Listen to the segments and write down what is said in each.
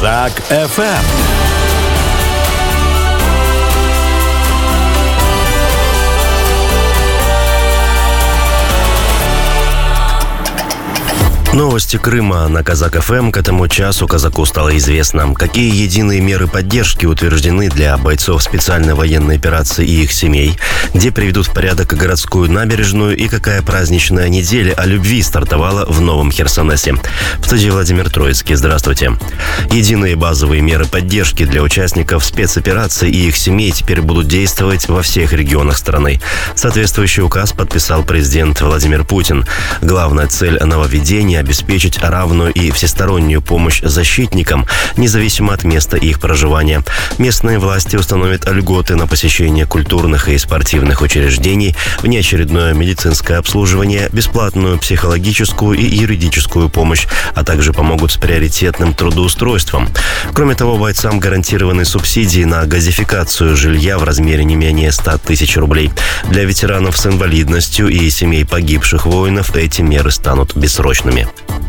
Казак ФМ. Новости Крыма на Казак ФМ. К этому часу казаку стало известно, какие единые меры поддержки утверждены для бойцов специальной военной операции и их семей, где приведут в порядок городскую набережную и какая праздничная неделя о любви стартовала в Новом Херсонесе. В студии Владимир Троицкий. Здравствуйте. Единые базовые меры поддержки для участников спецоперации и их семей теперь будут действовать во всех регионах страны. Соответствующий указ подписал президент Владимир Путин. Главная цель нововведения – обеспечить равную и всестороннюю помощь защитникам, независимо от места их проживания. Местные власти установят льготы на посещение культурных и спортивных учреждений, внеочередное медицинское обслуживание, бесплатную психологическую и юридическую помощь, а также помогут с приоритетным трудоустройством. Кроме того, бойцам гарантированы субсидии на газификацию жилья в размере не менее 100 тысяч рублей. Для ветеранов с инвалидностью и семей погибших воинов эти меры станут бессрочными.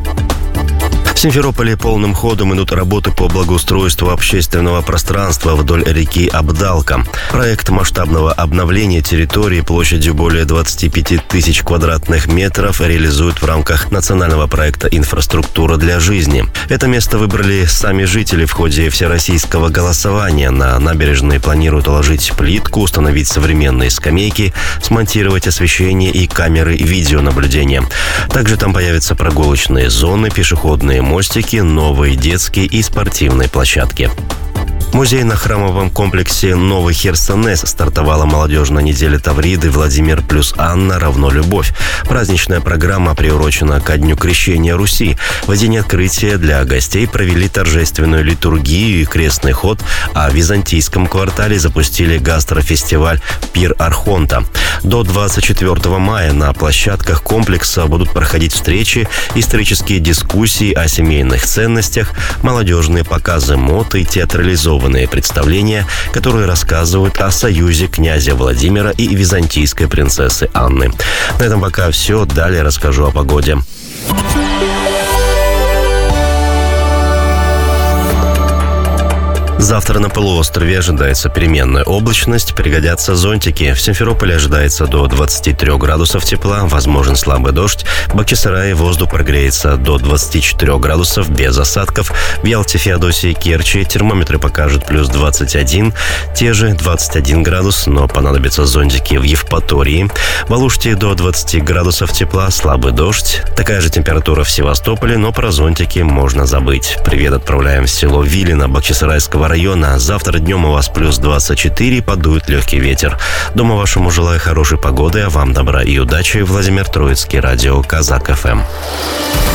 В Симферополе полным ходом идут работы по благоустройству общественного пространства вдоль реки Абдалка. Проект масштабного обновления территории площадью более 25 тысяч квадратных метров реализуют в рамках национального проекта «Инфраструктура для жизни». Это место выбрали сами жители в ходе всероссийского голосования. На набережной планируют уложить плитку, установить современные скамейки, смонтировать освещение и камеры видеонаблюдения. Также там появятся прогулочные зоны, пешеходные мостики, новые детские и спортивные площадки. В музейно-храмовом комплексе «Новый Херсонес» стартовала молодежная неделя Тавриды «Владимир плюс Анна равно любовь». Праздничная программа приурочена ко Дню Крещения Руси. В день открытия для гостей провели торжественную литургию и крестный ход, а в Византийском квартале запустили гастрофестиваль «Пир Архонта». До 24 мая на площадках комплекса будут проходить встречи, исторические дискуссии о семейных ценностях, молодежные показы мод и театрализованные представления, которые рассказывают о союзе князя Владимира и византийской принцессы Анны. На этом пока все. Далее расскажу о погоде. Завтра на полуострове ожидается переменная облачность, пригодятся зонтики. В Симферополе ожидается до 23 градусов тепла, возможен слабый дождь. В Бахчисарае воздух прогреется до 24 градусов без осадков. В Ялте, Феодосии и Керчи термометры покажут плюс 21, те же 21 градус, но понадобятся зонтики в Евпатории. В Алуште до 20 градусов тепла, слабый дождь. Такая же температура в Севастополе, но про зонтики можно забыть. Привет отправляем в село Вилино Бахчисарайского района. Завтра днем у вас плюс 24, подует легкий ветер. Дома вашему желаю хорошей погоды, а вам добра и удачи. Владимир Троицкий, радио Казак ФМ.